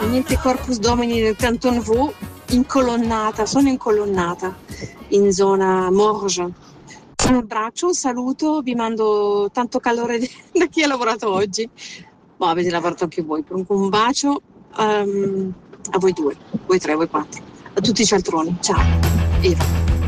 niente Corpus Domini del Canton Vaud, sono incolonnata in zona Morges. Un abbraccio, un saluto, vi mando tanto calore da chi ha lavorato oggi. Avete lavorato anche voi. Comunque un bacio a voi due, voi tre, voi quattro, a tutti i cialtroni. Ciao, Eva.